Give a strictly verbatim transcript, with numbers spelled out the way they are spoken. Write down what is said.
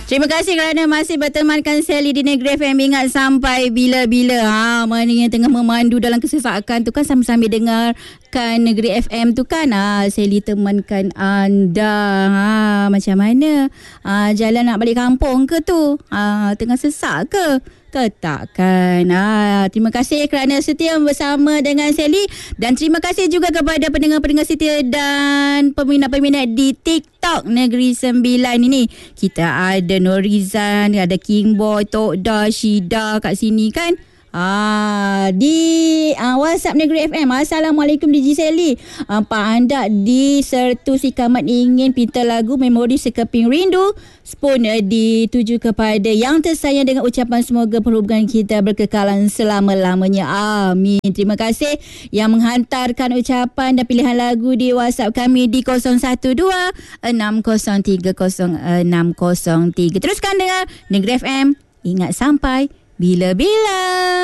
Terima kasih kerana masih bertemankan Sally di Negeri F M. Ingat sampai bila-bila. Ha, mana yang tengah memandu dalam kesesakan tu kan, sambil-sambil dengarkan Negeri F M tu kan. Ha, Sally temankan anda. Ha, macam mana? Ha, jalan nak balik kampung ke tu? Ha, tengah sesak ke? Takkan. Ha, terima kasih kerana setia bersama dengan Sally. Dan terima kasih juga kepada pendengar-pendengar setia dan peminat-peminat di TikTok Negeri Sembilan ini. Kita ada Norizan, ada King Boy, Tok Da, Shida kat sini kan. Ah, di uh, WhatsApp Negeri F M. Assalamualaikum D J Sally. Uh, Pak Anda di Sertu Sikamat ingin pinta lagu Memori Sekeping Rindu. Spoon uh, dituju kepada yang tersayang dengan ucapan semoga perhubungan kita berkekalan selama-lamanya. Amin. Terima kasih yang menghantarkan ucapan dan pilihan lagu di WhatsApp kami di kosong satu dua enam kosong tiga kosong enam kosong tiga. Teruskan dengar Negeri F M. Ingat sampai bila-bila.